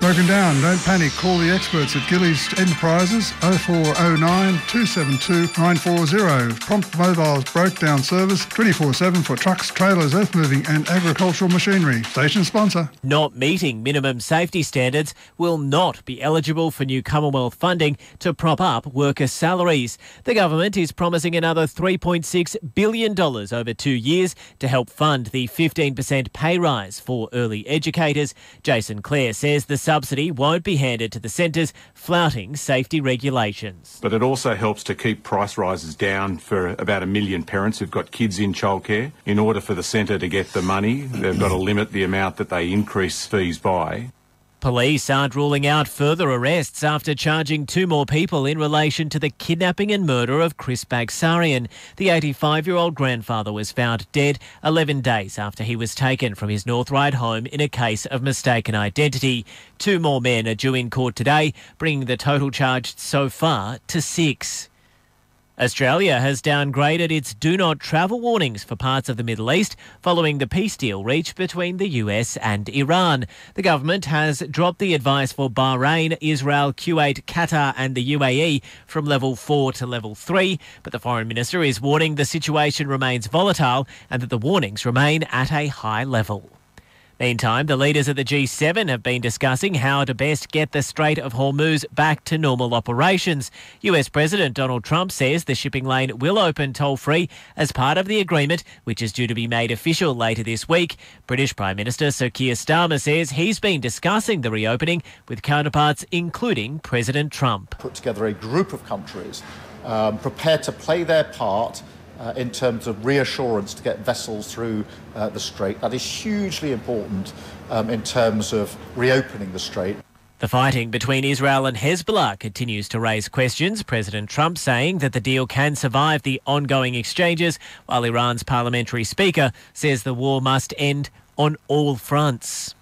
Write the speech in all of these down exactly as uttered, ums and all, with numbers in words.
Broken down, don't panic. Call the experts at Gillies Enterprises oh four oh nine, two seven two, nine four zero. Prompt Mobile's broke down service twenty-four seven for trucks, trailers, earth moving and agricultural machinery. Station sponsor. Not meeting minimum safety standards will not be eligible for new Commonwealth funding to prop up worker salaries. The government is promising another three point six billion dollars over two years to help fund the fifteen percent pay rise for early educators. Jason Clare says the subsidy won't be handed to the centres, flouting safety regulations. But it also helps to keep price rises down for about a million parents who've got kids in childcare. In order for the centre to get the money, they've got to limit the amount that they increase fees by. Police aren't ruling out further arrests after charging two more people in relation to the kidnapping and murder of Chris Bagsarian. The eighty-five-year-old grandfather was found dead eleven days after he was taken from his North Ryde home in a case of mistaken identity. Two more men are due in court today, bringing the total charged so far to six. Australia has downgraded its do not travel warnings for parts of the Middle East following the peace deal reached between the U S and Iran. The government has dropped the advice for Bahrain, Israel, Kuwait, Qatar and the U A E from level four to level three, but the Foreign Minister is warning the situation remains volatile and that the warnings remain at a high level. Meantime, the leaders of the G seven have been discussing how to best get the Strait of Hormuz back to normal operations. U S President Donald Trump says the shipping lane will open toll-free as part of the agreement, which is due to be made official later this week. British Prime Minister Sir Keir Starmer says he's been discussing the reopening with counterparts, including President Trump. Put together a group of countries um, prepared to play their part Uh, in terms of reassurance to get vessels through uh, the Strait. That is hugely important um, in terms of reopening the Strait. The fighting between Israel and Hezbollah continues to raise questions. President Trump saying that the deal can survive the ongoing exchanges, while Iran's parliamentary speaker says the war must end on all fronts.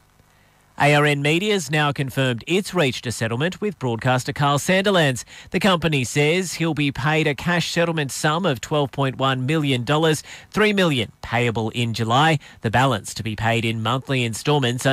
A R N Media's now confirmed it's reached a settlement with broadcaster Carl Sandilands. The company says he'll be paid a cash settlement sum of twelve point one million dollars, three million dollars payable in July, the balance to be paid in monthly instalments